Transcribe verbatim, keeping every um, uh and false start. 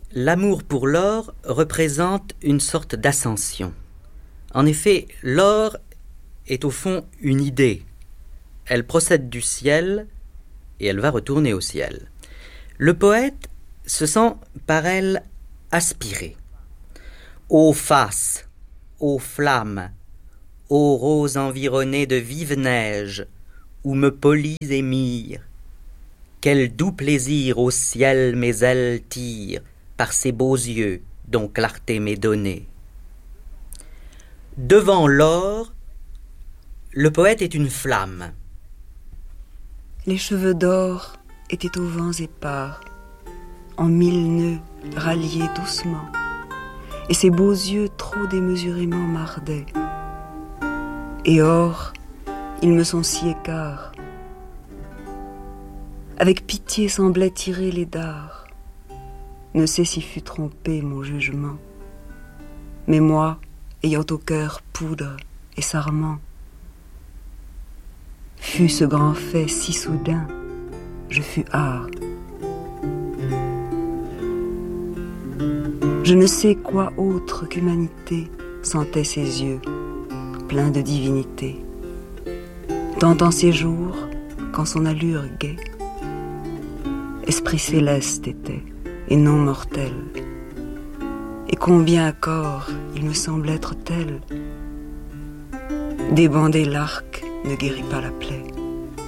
L'amour pour l'or représente une sorte d'ascension. En effet, l'or est au fond une idée. Elle procède du ciel et elle va retourner au ciel. Le poète se sent par elle aspiré. Ô face, ô flamme, ô rose environnée de vive neige, où me polis et mire, quel doux plaisir au ciel mes ailes tirent par ces beaux yeux dont clarté m'est donnée. Devant l'or, le poète est une flamme. Les cheveux d'or étaient aux vents épars, en mille nœuds ralliés doucement, et ses beaux yeux trop démesurément m'ardaient. Et or, ils me sont si écarts, avec pitié semblait tirer les dards. Ne sais si fut trompé mon jugement, mais moi, ayant au cœur poudre et sarment, fut ce grand fait si soudain, je fus hard. Je ne sais quoi autre qu'humanité sentait ses yeux, pleins de divinité, tant en séjour qu'en son allure gaie. Esprit céleste était, et non mortel. Et combien à corps il me semble être tel. Débander l'arc ne guérit pas la plaie.